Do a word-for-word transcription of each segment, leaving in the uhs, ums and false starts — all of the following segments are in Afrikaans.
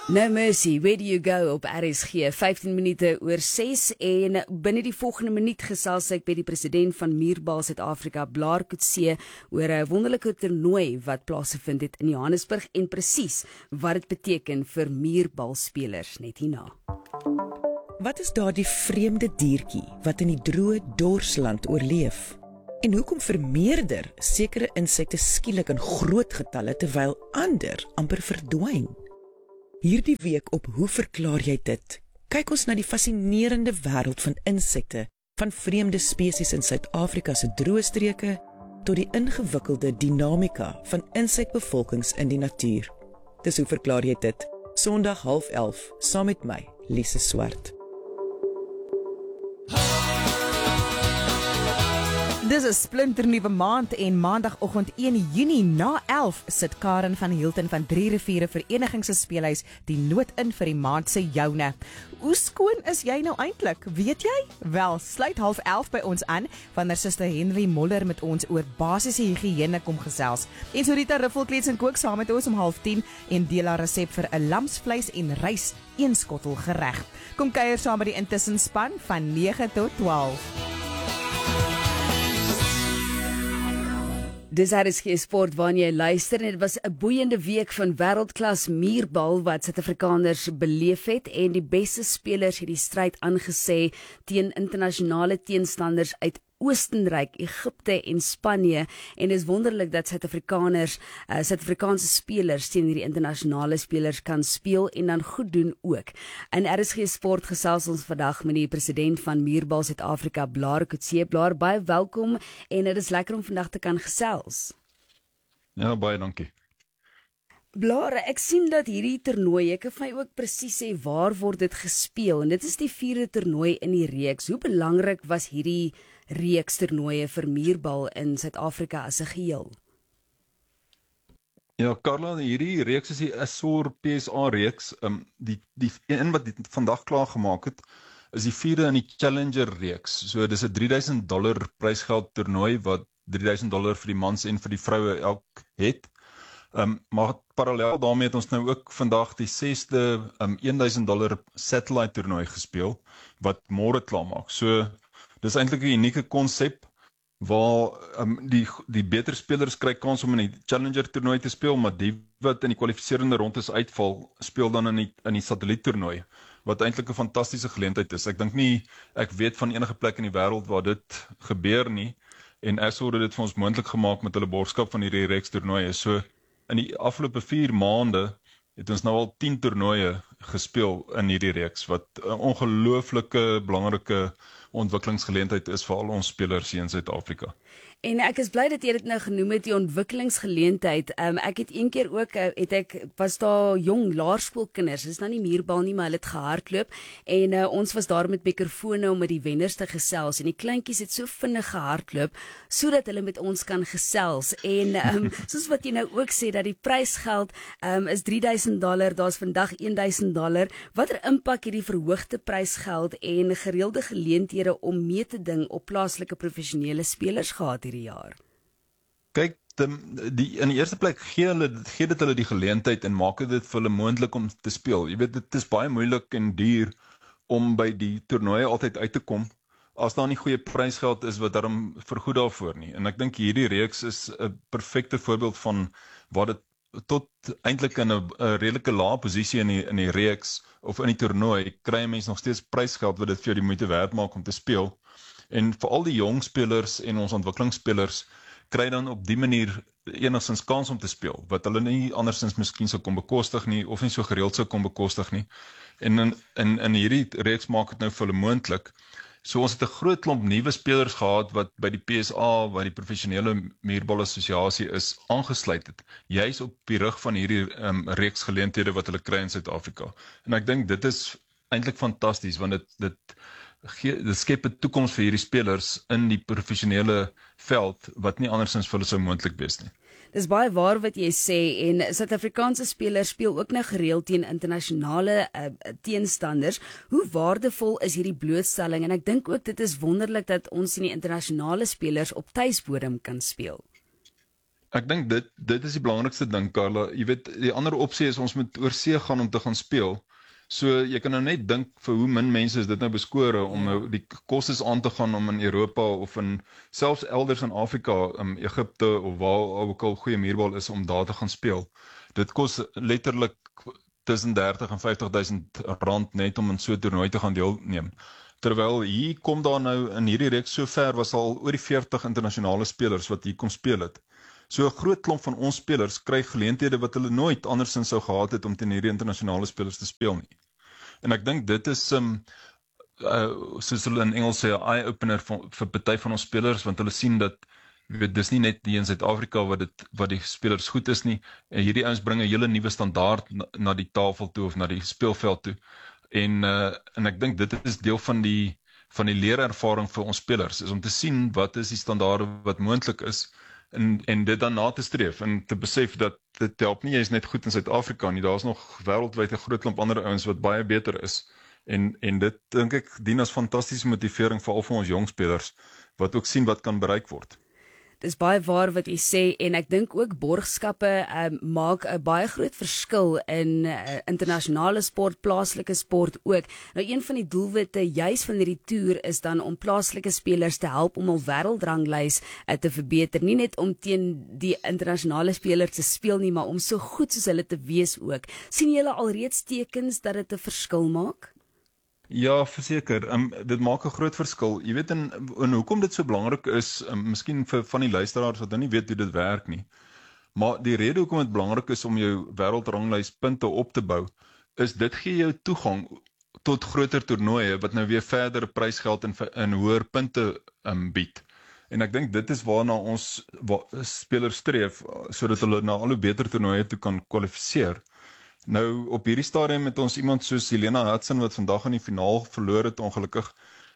No Mercy, Where Do You Go op R S G, vyftien minute oor ses en binne die volgende minuut gesels ek by die president van Muurbal Suid-Afrika, Blaar Coetzee, oor 'n wonderlike toernooi wat plaasgevind het in Johannesburg en presies wat dit beteken vir Muurbal spelers net hierna. Wat is daardie vreemde diertjie wat in die droë dorsland oorleef? En hoekom vermeerder sekere insekte skielik in groot getalle terwyl ander amper verdwyn? Hierdie week op Hoe verklaar jy dit? Kyk ons na die fascinerende wêreld van insekte, van vreemde spesies in Suid-Afrika se droë streke tot die ingewikkelde dinamika van insekbevolkings in die natuur. Dis Hoe verklaar jy dit? Sondag half elf, saam met my, Lise Swart. Dis 'n splinternuwe maand en maandagoggend een Junie na elf sit Karen van Hilton van Drie Riviere Vereniging se speelhuis die noot in vir die maand se joune. Hoe skoon is jy nou eintlik? Weet jy? Wel, sluit half elf by ons aan wanneer Suster Henry Moller met ons oor basiese higiëne kom gesels. En so Rita Riffelkleeds en kook saam met ons om half tien en deel haar resep vir 'n lamsvleis en rys een skottel gereg. Kom kuier saam met die Intussen span van nege tot twaalf. Dis R S G Sport waarna jy luister en dit was 'n boeiende week van wêreldklas muurbal wat Suid-Afrikaners beleef het en die beste spelers het die stryd aangesê teen internasionale teenstanders uit Oostenryk, Egipte en Spanje en is wonderlik dat Suid-Afrikaners, uh, Suid-Afrikaanse spelers teen hierdie internasionale spelers kan speel en dan goed doen ook. In R S G Sport gesels ons vandag met die president van Muurbal Suid-Afrika, Blaar Coetzee. Blaar, baie welkom en dit is lekker om vandag te kan gesels. Ja, baie dankie. Blaar, ek sien dat hierdie toernooi, ek kan vir my ook presies sê waar word dit gespeel en dit is die vierde toernooi in die reeks. Hoe belangrik was hierdie reeks toernooie vir muurbal in Suid-Afrika as 'n geheel? Ja, Carla, hierdie reeks is die Azor P S A reeks. Um, die die een wat dit vandag klaar gemaak het, is die vierde in die Challenger reeks. So dis 'n drie duisend dollar prysgeld toernooi wat drie duisend dollar vir die mans en vir die vroue elk het. Um, maar parallel daarmee het ons nou ook vandag die sesde um, een duisend dollar satellite toernooi gespeel wat môre klaar maak. So dis eintlik 'n unieke konsep waar um, die die beter spelers kry kans om in die Challenger toernooi te speel, maar die wat in die kwalifiserende rondes uitval, speel dan in die in die satelliet toernooi, wat eintlik 'n fantastiese geleentheid is. Ek dink nie ek weet van enige plek in die wêreld waar dit gebeur nie en Azor het dit vir ons moontlik gemaak met hulle borgskap van hierdie reeks toernooie. So in die afgelope vier maande het ons nou al tien toernooie gespeel in hierdie reeks, wat 'n ongelooflike belangrike ontwikkelingsgeleentheid is vir al ons spelers hier in Suid-Afrika. En ek is bly dat jy dit nou genoem het, die ontwikkelingsgeleentheid. Um, ek het een keer ook, het ek, was daar jong laerskoolkinders, dis nou nie muurbal nie, maar hulle het gehardloop, en uh, ons was daar met mikrofone om met die wenners te gesels, en die kleintjies het so vinnig gehardloop, so dat hulle met ons kan gesels, en um, soos wat jy nou ook sê, dat die prysgeld um, is drie duisend dollar, daar is vandag een duisend dollar, wat er impak hierdie verhoogde prysgeld en gereelde geleenthede om mee te ding op plaaslike professionele spelers gehad hierdie jaar? Kyk, die, die, in die eerste plek gee, hulle, gee dit hulle die geleentheid en maak dit vir hulle moontlik om te speel. Jy weet, dit is baie moeilik en duur om by die toernooie altyd uit te kom, as daar nie goeie prysgeld is wat daarom vergoed daarvoor nie. En ek dink hierdie reeks is 'n perfekte voorbeeld van wat dit tot eintlik in 'n redelike lae posisie in die, in die reeks of in die toernooi, kry 'n mens nog steeds prysgeld wat dit vir jou die moeite werd maak om te speel. En vir al die jong spelers en ons ontwikkelingsspelers kry dan op die manier enigstens kans om te speel, wat hulle nie andersins miskien sou kon bekostig nie, of nie so gereeld sou kon bekostig nie. En in, in, in hierdie reeks maak het nou vir hulle moontlik. So ons het 'n groot klomp nuwe spelers gehad wat by die P S A, wat die professionele muurbal assosiasie is, aangesluit het. Juis op die rug van hierdie um, reeks geleenthede wat hulle kry in Suid-Afrika. En ek dink dit is eintlik fantasties, want dit dit dit skep 'n toekoms vir hierdie spelers in die professionele veld wat nie andersins vir hulle sou moontlik wees nie. Dis baie waar wat jy sê en Suid-Afrikaanse spelers speel ook nou gereeld teen internasionale uh, teenstanders. Hoe waardevol is hierdie blootstelling en ek dink ook dit is wonderlik dat ons in die internasionale spelers op tuisbodem kan speel. Ek dink dit dit is die belangrikste ding, Carla. Jy weet, die ander opsie is ons moet oor see gaan om te gaan speel. So jy kan nou net dink vir hoe min mense is dit nou beskore om nou die kostes aan te gaan om in Europa of in selfs elders in Afrika, in Egipte of waar ook al goeie muurbal is om daar te gaan speel. Dit kos letterlik tussen dertig en vyftig duisend rand net om in so 'n toernooi te gaan deelneem. Terwyl hier kom daar nou in hierdie reeks so ver was al oor die veertig internasionale spelers wat hier kom speel het. So 'n groot klomp van ons spelers kry geleenthede wat hulle nooit andersins sou gehad het om teen hierdie internasionale spelers te speel nie. En ek dink dit is um, uh, soos hulle in Engels sê, 'n eye-opener vir, vir party van ons spelers, want hulle sien dat weet, dis nie net die in Suid-Afrika wat dit wat die spelers goed is nie. En hierdie ouens bring 'n hele nuwe standaard na, na die tafel toe of na die speelveld toe. En uh, en ek dink dit is deel van die van die leerervaring vir ons spelers, is om te sien wat is die standaarde wat moontlik is en en dit dan na te streef en te besef dat dit help nie jy is net goed in Suid-Afrika nie, daar's nog wêreldwyd 'n groot klomp ander ouens wat baie beter is. En en dit dink ek dien as fantastiese motivering vir al van ons jong spelers wat ook sien wat kan bereik word. Dis baie waar wat jy sê en ek dink ook borgskappe um, maak 'n baie groot verskil in uh, internasionale sport, plaaslike sport ook. Nou een van die doelwitte juis van hierdie toer is dan om plaaslike spelers te help om hul wêreldranglys uh, te verbeter, nie net om teen die internasionale spelers te speel nie, maar om so goed soos hulle te wees ook. Sien julle alreeds tekens dat dit 'n verskil maak? Ja, verseker. Um, dit maak 'n groot verskil. Jy weet, en, en hoekom dit so belangrik is, um, miskien vir van die luisteraars wat nou nie weet hoe dit werk nie, maar die rede hoekom dit belangrik is om jou wêreldranglys punte op te bou, is dit gee jou toegang tot groter toernooie wat nou weer verder prysgeld en, en hoër punte um, bied. En ek dink dit is waarna ons waar, spelers streef, sodat hulle na al hoe beter toernooie toe kan kwalifiseer. Nou, op hierdie stadium met ons iemand soos Helena Hudson, wat vandag in die finaal verloor het, ongelukkig,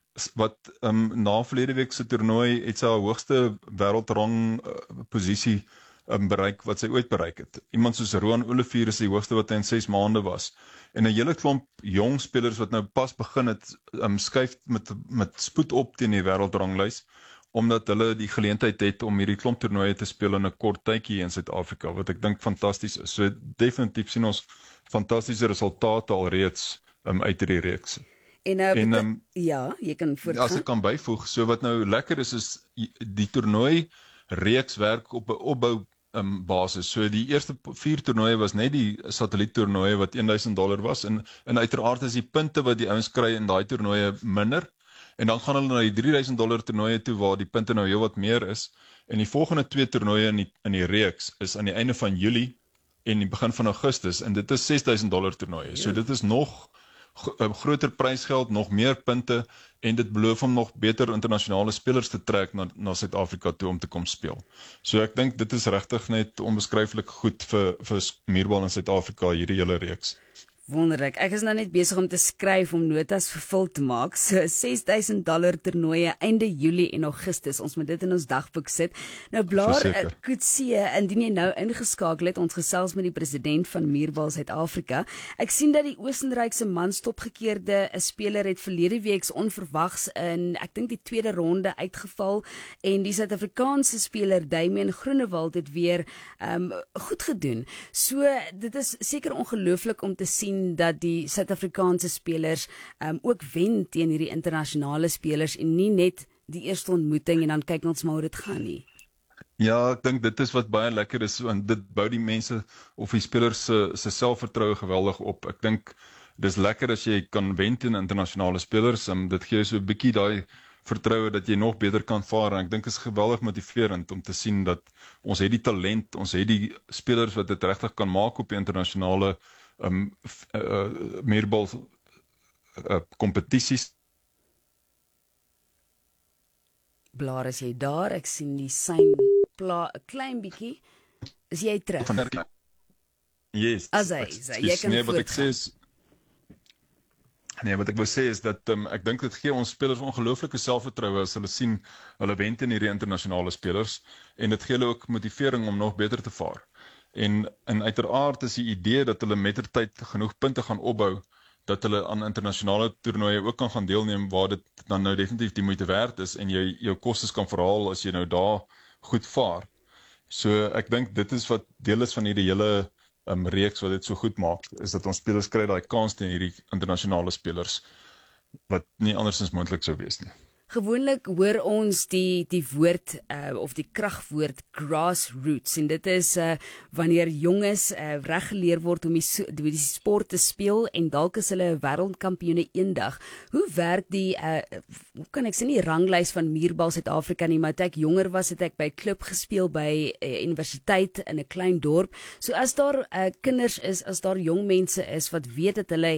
wat um, na verlede week se toernooi het sy haar hoogste wêreldrang uh, posisie um, bereik, wat sy ooit bereik het. Iemand soos Roan Olivier is die hoogste wat hy in ses maande was. En 'n hele klomp jong spelers wat nou pas begin het, um, skuif met, met spoed op teen die wêreldranglys, omdat hulle die geleentheid het om hierdie klomp toernooie te speel in 'n kort tydjie in Suid-Afrika, wat ek dink fantasties is. So definitief sien ons fantastiese resultate alreeds um, uit hierdie reeks. En, uh, en um, ja, jy kan voortgaan. As ek kan byvoeg, so wat nou lekker is, is die toernooi reeks werk op 'n opbou um, basis. So die eerste vier toernooie was net die satelliettoernooie wat duisend dollar was, en, en uiteraard is die punte wat die ouens kry in daai toernooie minder. En dan gaan hulle na die drie duisend dollar toernooie toe waar die punte nou heel wat meer is. En die volgende twee toernooie in die, in die reeks is aan die einde van Julie en die begin van Augustus. En dit is ses duisend dollar toernooie. So dit is nog groter prysgeld, nog meer punte en dit beloof om nog beter internasionale spelers te trek na, na Suid-Afrika toe om te kom speel. So ek dink dit is regtig net onbeskryflik goed vir, vir muurbal in Suid-Afrika, hierdie hele reeks. Wonderlik. Ek is nou net besig om te skryf om notas vervul te maak. So ses duisend dollar toernooie einde Julie en Augustus. Ons moet dit in ons dagboek sit. Nou Blaar Coetzee, indien jy nou ingeskakel het, ons gesels met die president van Muurbal Suid-Afrika. Ek sien dat die Oostenrykse manstopgekeerde 'n speler het verlede week onverwags in ek dink die tweede ronde uitgeval en die Suid-Afrikaanse speler Damian Groenewald het weer um, goed gedoen. So dit is seker ongelooflik om te sien dat die Suid-Afrikaanse spelers um, ook wen teen hierdie internasionale spelers en nie net die eerste ontmoeting en dan kyk ons maar hoe dit gaan nie. Ja, ek dink dit is wat baie lekker is, want dit bou die mense of die spelers se se selfvertroue geweldig op. Ek dink dis lekker as jy kan wen teen internasionale spelers, um, dit gee so 'n bietjie daai vertroue dat jy nog beter kan vaar, en ek dink is geweldig motiverend om te sien dat ons het die talent, ons het die spelers wat dit regtig kan maak op die internasionale um, uh, uh, muurbal uh, kompetisies. Blaar, is jy daar? Ek sien die sein pla 'n klein bietjie. Is jy terug? Yes. As hy, jy kan nee, wat ek voortgaan. sê is Nee, wat ek wil sê is dat um, ek dink dit gee ons spelers ongelooflike selfvertroue as hulle sien hulle wen teen hierdie internasionale spelers, en dit gee hulle ook motivering om nog beter te vaar. En en uiteraard is die idee dat hulle mettertyd genoeg punte gaan opbou dat hulle aan internasionale toernooie ook kan gaan deelneem waar dit dan nou definitief die moeite werd is en jy jou kostes kan verhaal as jy nou daar goed vaar. So ek dink dit is wat deel is van hierdie hele um, reeks wat dit so goed maak, is dat ons spelers kry daai kans teen hierdie internasionale spelers wat nie andersins moontlik sou wees nie. Gewoonlik hoor ons die die woord uh, of die kragwoord grassroots en dit is uh, wanneer jonges uh, reggeleer word om die, die, die sport te speel en dalk is hulle wêreldkampioene eendag. Hoe werk die uh, hoe kan ek sê nie ranglys van muurbal Suid-Afrika nie, maar toe ek jonger was het ek by klub gespeel by uh, universiteit in 'n klein dorp. So as daar uh, kinders is, as daar jong mense is wat weet dat hulle